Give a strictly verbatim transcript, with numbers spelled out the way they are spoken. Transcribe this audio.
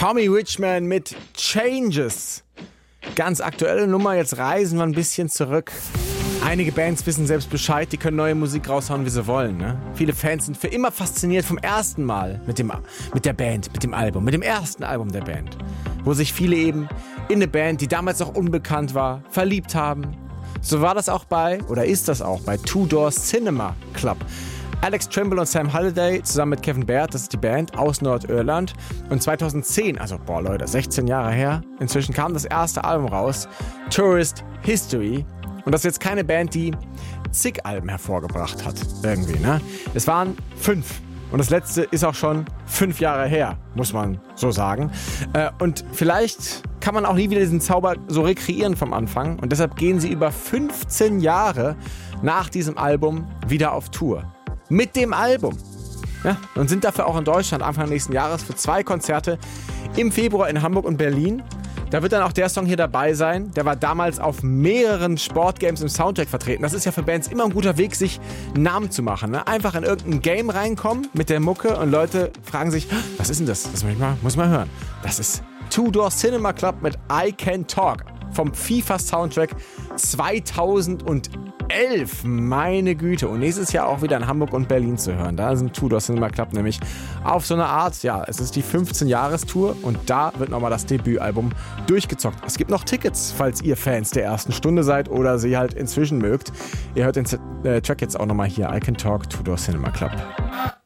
Tommy Richman mit Changes. Ganz aktuelle Nummer, jetzt reisen wir ein bisschen zurück. Einige Bands wissen selbst Bescheid, die können neue Musik raushauen, wie sie wollen. Ne? Viele Fans sind für immer fasziniert vom ersten Mal mit, dem, mit der Band, mit dem Album, mit dem ersten Album der Band. Wo sich viele eben in eine Band, die damals noch unbekannt war, verliebt haben. So war das auch bei, oder ist das auch bei Two Door Cinema Club. Alex Trimble und Sam Halliday zusammen mit Kevin Baird, das ist die Band aus Nordirland. Und zweitausendzehn, also boah Leute, sechzehn Jahre her, inzwischen kam das erste Album raus, Tourist History. Und das ist jetzt keine Band, die zig Alben hervorgebracht hat, irgendwie, ne? Es waren fünf. Und das letzte ist auch schon fünf Jahre her, muss man so sagen. Und vielleicht kann man auch nie wieder diesen Zauber so rekreieren vom Anfang. Und deshalb gehen sie über fünfzehn Jahre nach diesem Album wieder auf Tour. Mit dem Album. Ja, und sind dafür auch in Deutschland Anfang nächsten Jahres für zwei Konzerte im Februar in Hamburg und Berlin. Da wird dann auch der Song hier dabei sein. Der war damals auf mehreren Sportgames im Soundtrack vertreten. Das ist ja für Bands immer ein guter Weg, sich einen Namen zu machen. Ne? Einfach in irgendein Game reinkommen mit der Mucke und Leute fragen sich, was ist denn das? Das muss ich mal, muss ich mal hören. Das ist Two Door Cinema Club mit I Can Talk vom FIFA-Soundtrack zweitausendelf. Meine Güte. Und nächstes Jahr auch wieder in Hamburg und Berlin zu hören. Da sind Two Door Cinema Club nämlich auf so eine Art, ja, es ist die fünfzehn-Jahres-Tour und da wird nochmal das Debütalbum durchgezockt. Es gibt noch Tickets, falls ihr Fans der ersten Stunde seid oder sie halt inzwischen mögt. Ihr hört den äh, Track jetzt auch nochmal hier, I Can Talk, Two Door Cinema Club.